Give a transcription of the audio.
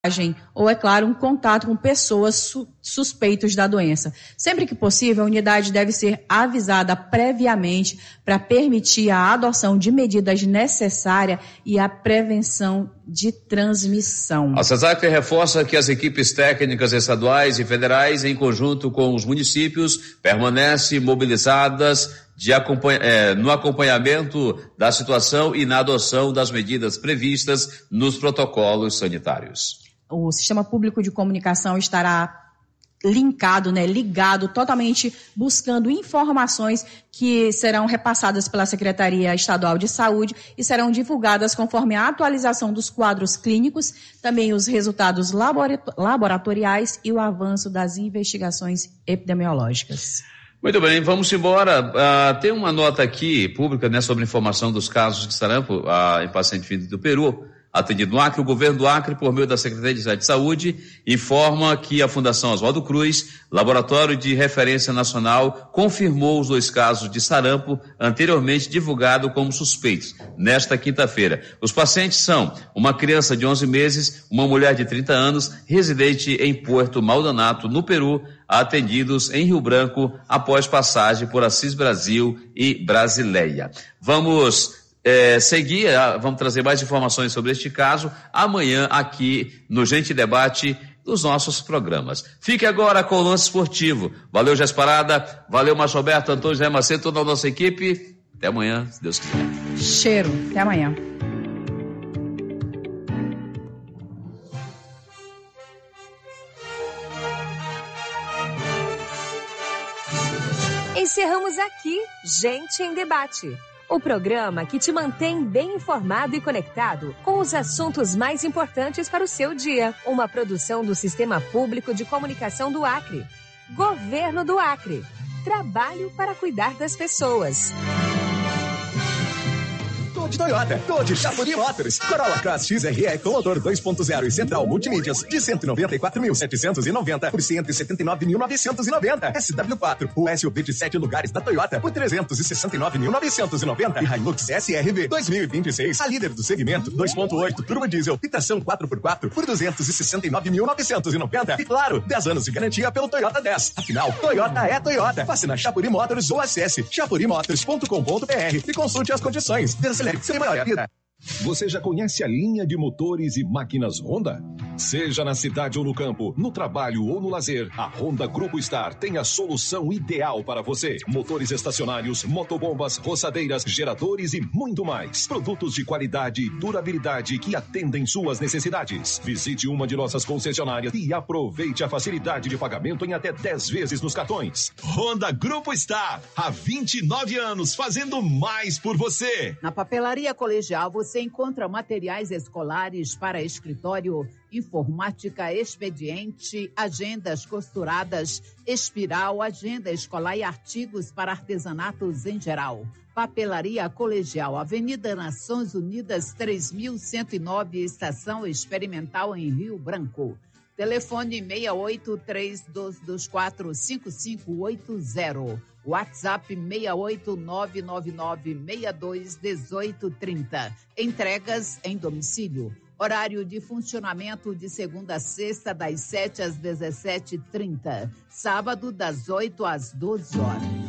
ou, é claro, um contato com pessoas suspeitas da doença. Sempre que possível, a unidade deve ser avisada previamente para permitir a adoção de medidas necessárias e a prevenção de transmissão. A CESAC reforça que as equipes técnicas estaduais e federais, em conjunto com os municípios, permanecem mobilizadas no acompanhamento da situação e na adoção das medidas previstas nos protocolos sanitários. O Sistema Público de Comunicação estará ligado totalmente, buscando informações que serão repassadas pela Secretaria Estadual de Saúde e serão divulgadas conforme a atualização dos quadros clínicos, também os resultados laboratoriais e o avanço das investigações epidemiológicas. Muito bem, vamos embora. Tem uma nota aqui pública, sobre informação dos casos de sarampo em paciente vindo do Peru, atendido no Acre. O governo do Acre, por meio da Secretaria de Saúde, informa que a Fundação Oswaldo Cruz, laboratório de referência nacional, confirmou os 2 casos de sarampo anteriormente divulgados como suspeitos, nesta quinta-feira. Os pacientes são uma criança de 11 meses, uma mulher de 30 anos, residente em Puerto Maldonado, no Peru, atendidos em Rio Branco após passagem por Assis Brasil e Brasileia. Vamos vamos trazer mais informações sobre este caso amanhã aqui no Gente Debate dos nossos programas. Fique agora com o Lance Esportivo. Valeu, Jasparada, valeu, Márcio Alberto, Antônio José Macedo, toda a nossa equipe. Até amanhã, se Deus quiser. Cheiro, até amanhã. Encerramos aqui Gente em Debate. O programa que te mantém bem informado e conectado com os assuntos mais importantes para o seu dia. Uma produção do Sistema Público de Comunicação do Acre. Governo do Acre. Trabalho para cuidar das pessoas. Tô de Toyota, tô de Chapuri Motors. Corolla Cross XRE com motor 2.0 e central multimídias de 194.790 por 179.990. SW4, o SUV de 7 lugares da Toyota por 369.990. E Hilux SRV 2026, a líder do segmento, 2.8 turbo diesel e tração 4x4 por 269.990. E claro, 10 anos de garantia pelo Toyota 10. Afinal, Toyota é Toyota. Passe na Chapuri Motors ou acesse chapurimotors.com.br e consulte as condições. Você já conhece a linha de motores e máquinas Honda? Seja na cidade ou no campo, no trabalho ou no lazer, a Honda Grupo Star tem a solução ideal para você. Motores estacionários, motobombas, roçadeiras, geradores e muito mais. Produtos de qualidade e durabilidade que atendem suas necessidades. Visite uma de nossas concessionárias e aproveite a facilidade de pagamento em até 10 vezes nos cartões. Honda Grupo Star, há 29 anos fazendo mais por você. Na Papelaria Colegial você encontra materiais escolares para escritório, informática, expediente, agendas costuradas, espiral, agenda escolar e artigos para artesanatos em geral. Papelaria Colegial, Avenida Nações Unidas 3109, Estação Experimental em Rio Branco. Telefone 6832245580. WhatsApp 68999621830. Entregas em domicílio. Horário de funcionamento de segunda a sexta, das 7 às 17h30. Sábado, das 8 às 12 horas.